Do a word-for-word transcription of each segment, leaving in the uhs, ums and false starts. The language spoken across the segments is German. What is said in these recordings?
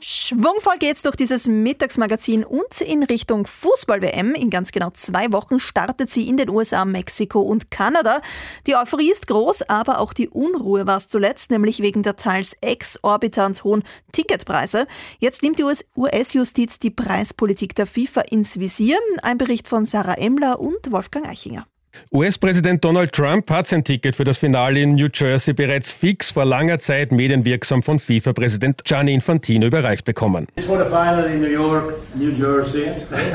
Schwungvoll geht's durch dieses Mittagsmagazin und in Richtung Fußball-W M. In ganz genau zwei Wochen startet sie in den U S A, Mexiko und Kanada. Die Euphorie ist groß, aber auch die Unruhe war es zuletzt, nämlich wegen der teils exorbitant hohen Ticketpreise. Jetzt nimmt die U S-Justiz die Preispolitik der FIFA ins Visier. Ein Bericht von Sarah Emler und Wolfgang Eichinger. U S-Präsident Donald Trump hat sein Ticket für das Finale in New Jersey bereits fix vor langer Zeit medienwirksam von FIFA-Präsident Gianni Infantino überreicht bekommen. For the final in New York, New Jersey.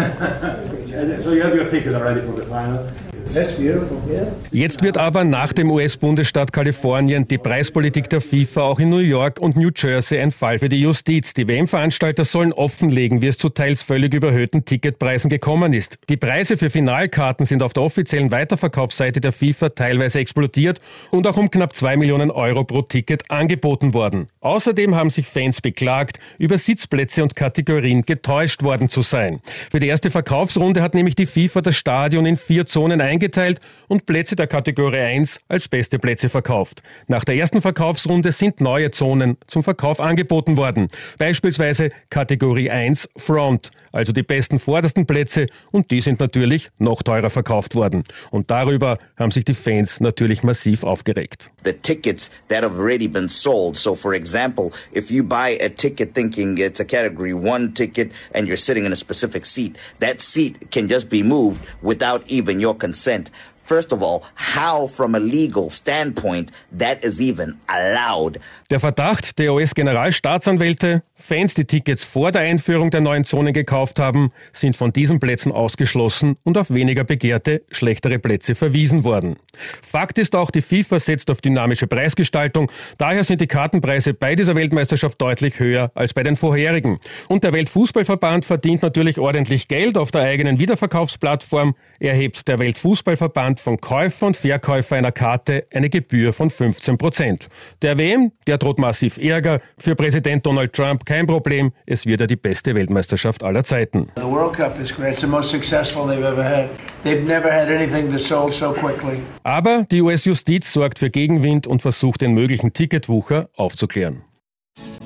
So you have your ticket already for the final. That's beautiful, yeah. Jetzt wird aber nach dem U S-Bundesstaat Kalifornien die Preispolitik der FIFA auch in New York und New Jersey ein Fall für die Justiz. Die W M-Veranstalter sollen offenlegen, wie es zu teils völlig überhöhten Ticketpreisen gekommen ist. Die Preise für Finalkarten sind auf der offiziellen Weiterverkaufsseite der FIFA teilweise explodiert und auch um knapp zwei Millionen Euro pro Ticket angeboten worden. Außerdem haben sich Fans beklagt, über Sitzplätze und Kategorien getäuscht worden zu sein. Für die erste Verkaufsrunde hat nämlich die FIFA das Stadion in vier Zonen eingeteilt und Plätze der Kategorie eins als beste Plätze verkauft. Nach der ersten Verkaufsrunde sind neue Zonen zum Verkauf angeboten worden. Beispielsweise Kategorie eins Front, also die besten vordersten Plätze, und die sind natürlich noch teurer verkauft worden. Und darüber haben sich die Fans natürlich massiv aufgeregt. The tickets that have already been sold. So for example, if you buy a ticket thinking it's a category one ticket and you're sitting in a specific seat, that seat can just be moved without even your consent. First of all, how from a legal standpoint that is even allowed? Der Verdacht der U S-Generalstaatsanwälte, Fans, die Tickets vor der Einführung der neuen Zonen gekauft haben, sind von diesen Plätzen ausgeschlossen und auf weniger begehrte, schlechtere Plätze verwiesen worden. Fakt ist auch, die FIFA setzt auf dynamische Preisgestaltung. Daher sind die Kartenpreise bei dieser Weltmeisterschaft deutlich höher als bei den vorherigen. Und der Weltfußballverband verdient natürlich ordentlich Geld auf der eigenen Wiederverkaufsplattform. Erhebt der Weltfußballverband von Käufer und Verkäufer einer Karte eine Gebühr von fünfzehn Prozent. Der W M, der droht massiv Ärger. Für Präsident Donald Trump kein Problem. Es wird ja die beste Weltmeisterschaft aller Zeiten. The World Cup is great. It's the most successful they've ever had. They've never had anything that sold so quickly. Aber die U S-Justiz sorgt für Gegenwind und versucht, den möglichen Ticketwucher aufzuklären.